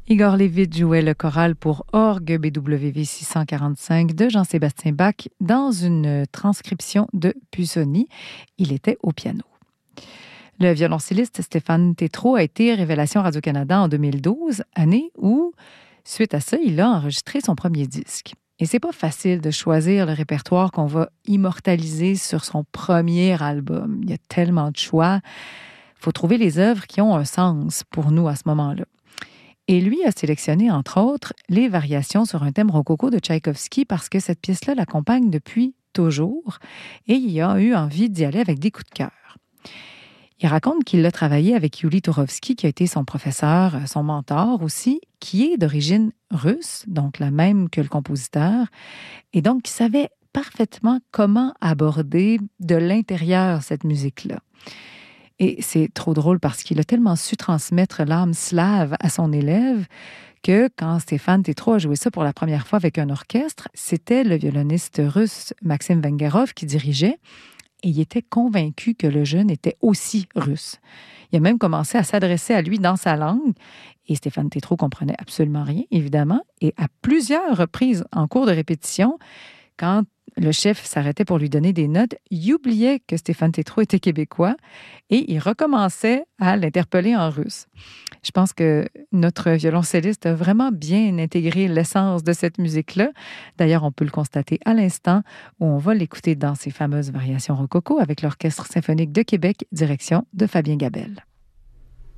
Igor Levit jouait le choral pour orgue BWV 645 de Jean-Sébastien Bach dans une transcription de Busoni. Il était au piano. Le violoncelliste Stéphane Tétrault a été révélation Radio-Canada en 2012, année où, suite à ça, il a enregistré son premier disque. Et c'est pas facile de choisir le répertoire qu'on va immortaliser sur son premier album. Il y a tellement de choix. Il faut trouver les œuvres qui ont un sens pour nous à ce moment-là. Et lui a sélectionné, entre autres, les variations sur un thème rococo de Tchaïkovski parce que cette pièce-là l'accompagne depuis toujours et il a eu envie d'y aller avec des coups de cœur. Il raconte qu'il a travaillé avec Yuli Tourovsky, qui a été son professeur, son mentor aussi, qui est d'origine russe, donc la même que le compositeur, et donc qui savait parfaitement comment aborder de l'intérieur cette musique-là. Et c'est trop drôle parce qu'il a tellement su transmettre l'âme slave à son élève que quand Stéphane Tétrault a joué ça pour la première fois avec un orchestre, c'était le violoniste russe Maxime Vengerov qui dirigeait et il était convaincu que le jeune était aussi russe. Il a même commencé à s'adresser à lui dans sa langue et Stéphane Tétrault comprenait absolument rien, évidemment, et à plusieurs reprises en cours de répétition, quand le chef s'arrêtait pour lui donner des notes, il oubliait que Stéphane Tétrault était québécois et il recommençait à l'interpeller en russe. Je pense que notre violoncelliste a vraiment bien intégré l'essence de cette musique-là. D'ailleurs, on peut le constater à l'instant où on va l'écouter dans ses fameuses variations rococo avec l'Orchestre symphonique de Québec, direction de Fabien Gabelle.